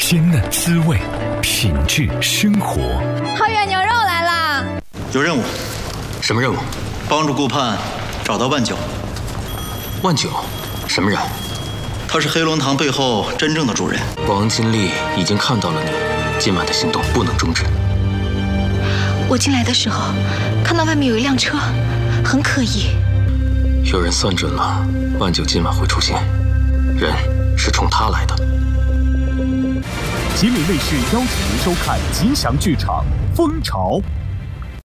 鲜嫩滋味，品质生活。 好远牛肉来啦！ 有任务。 什么任务？ 帮助顾盼找到万九。 万九，什么人？ 他是黑龙堂背后真正的主人。 王金丽已经看到了你，今晚的行动不能终止。 我进来的时候，看到外面有一辆车，很可疑。 有人算准了，万九今晚会出现，人是冲他来的。 吉林卫视邀请您收看吉祥剧场《蜂巢》。